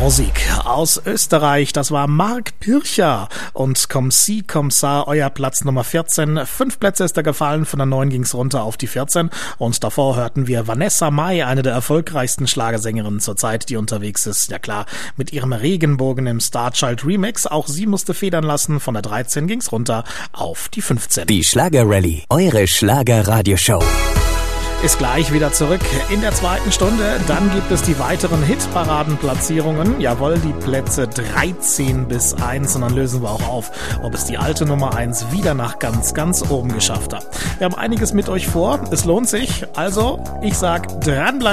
Musik aus Österreich, das war Mark Pircher und Comme si, comme ça, euer Platz Nummer 14. 5 Plätze ist er gefallen, von der 9 ging's runter auf die 14 und davor hörten wir Vanessa Mai, eine der erfolgreichsten Schlagersängerinnen zurzeit, die unterwegs ist, ja klar, mit ihrem Regenbogen im Starchild Remix. Auch sie musste federn lassen, von der 13 ging's runter auf die 15. Die Schlager-Rallye, eure Schlager-Radioshow. Ist gleich wieder zurück in der zweiten Stunde. Dann gibt es die weiteren Hitparadenplatzierungen. Jawohl, die Plätze 13 bis 1. Und dann lösen wir auch auf, ob es die alte Nummer 1 wieder nach ganz, ganz oben geschafft hat. Wir haben einiges mit euch vor. Es lohnt sich. Also, ich sag, dranbleiben.